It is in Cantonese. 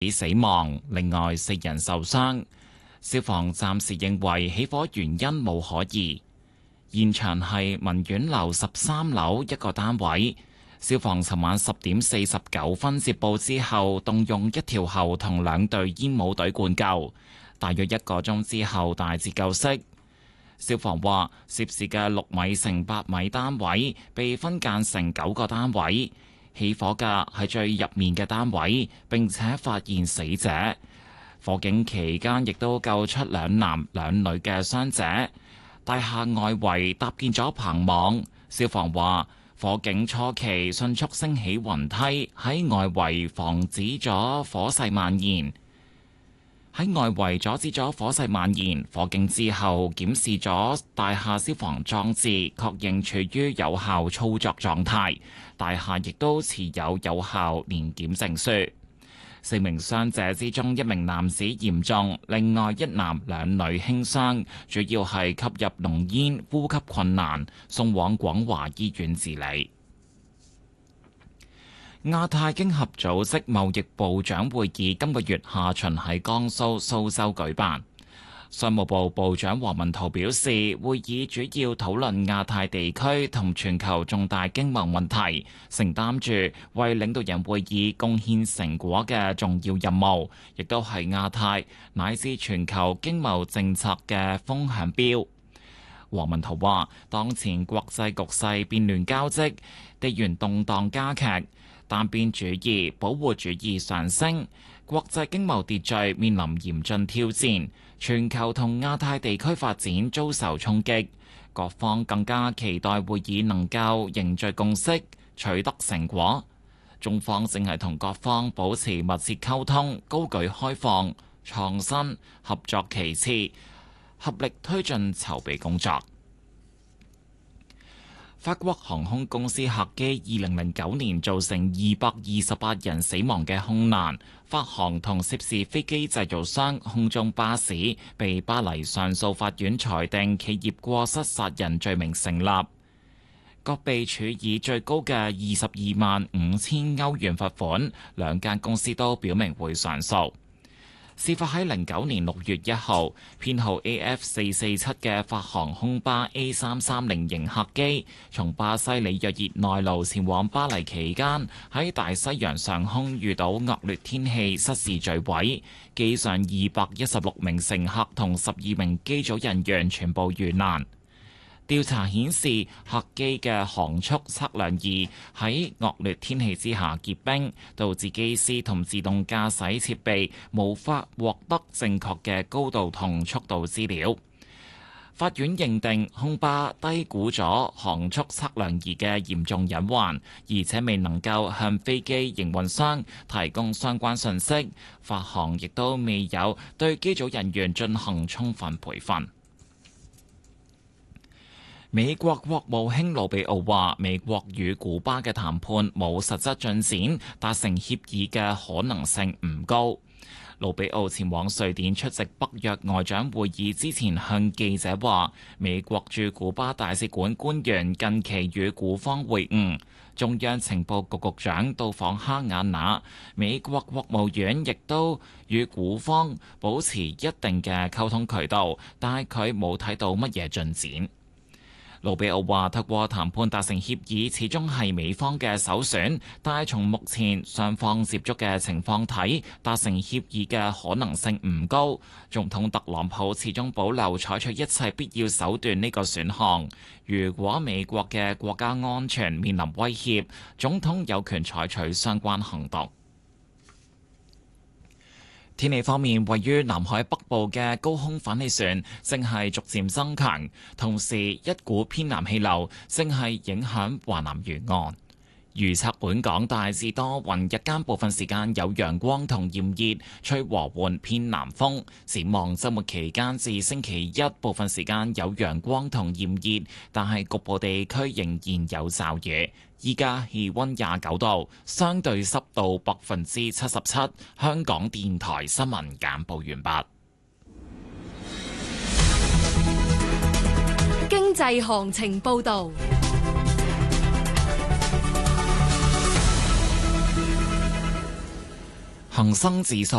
死亡，另外4人受傷。消防暫時認為起火原因冇可疑。現場係文苑樓13樓一個單位。消防尋晚10點49分接報之後，動用1條喉同2隊煙霧隊灌救，大約1個鐘之後大致救熄。消防話，涉事嘅6米乘8米單位被分間成9個單位，起火嘅係最入面嘅單位，並且發現死者。火警期間亦都救出2男2女嘅傷者。大廈外圍搭建咗棚網。消防話，火警初期迅速升起雲梯，喺外圍阻止咗火勢蔓延。火警之後檢視咗大廈消防裝置，確認處於有效操作狀態。大廈亦都持有有效年檢證書。4名傷者之中，1名男子嚴重，另外1男2女輕傷，主要係吸入濃煙，呼吸困難，送往廣華醫院治理。亞太經合組織貿易部長會議今個月下旬喺江蘇蘇州舉辦。商務部部長王文濤表示，會議主要討論亞太地區同全球重大經貿問題，承擔住為領導人會議貢獻成果嘅重要任務，亦都係亞太乃至全球經貿政策嘅風向標。王文濤話，當前國際局勢變亂交織，地緣動盪加劇，單邊主義、保護主義上升，國際經貿秩序面臨嚴峻挑戰，全球同亞太地區發展遭受衝擊，各方更加期待會議能夠凝聚共識，取得成果。中方正係同各方保持密切溝通，高舉開放、創新、合作其次，合力推進籌備工作。法國航空公司客機2009年造成228人死亡嘅空難，法航同涉事飛機製造商空中巴士被巴黎上訴法院裁定企業過失殺人罪名成立，各被處以最高嘅225000歐元罰款，兩間公司都表明會上訴。事發喺09年6月1號，編號 AF447 嘅法航空巴 A330 型客機，從巴西里約熱內盧前往巴黎期間，喺大西洋上空遇到惡劣天氣，失事墜毀。機上216名乘客同12名機組人員全部遇難。調查顯示，客機嘅航速測量儀喺惡劣天氣之下結冰，導致機師同自動駕駛設備無法獲得正確嘅高度同速度資料。法院認定空巴低估咗航速測量儀嘅嚴重隱患，而且未能夠向飛機營運商提供相關信息。法航亦都未有對機組人員進行充分培訓。美國國務卿魯比奧話，美國與古巴嘅談判冇實質進展，達成協議嘅可能性唔高。魯比奧前往瑞典出席北約外長會議之前，向記者話，美國駐古巴大使館官員近期與古方會晤，中央情報局局長到訪哈瓦那，美國國務院亦都與古方保持一定嘅溝通渠道，但係佢冇睇到乜嘢進展。魯比奧話：透過談判達成協議，始終係美方嘅首選，但係從目前雙方接觸嘅情況睇，達成協議嘅可能性唔高。總統特朗普始終保留採取一切必要手段呢個選項。如果美國嘅國家安全面臨威脅，總統有權採取相關行動。天氣方面，位於南海北部嘅高空反氣旋正係逐漸增強，同時一股偏南氣流正係影響華南沿岸。預測本港大致多雲，日間部分時間有陽光同炎熱，吹和緩偏南風。展望週末期間至星期一，部分時間有陽光同炎熱，但係局部地區仍然有驟雨。依家氣溫29度，相對濕度77%。香港電台新聞簡報完畢。 經濟行情報道。 恒生指數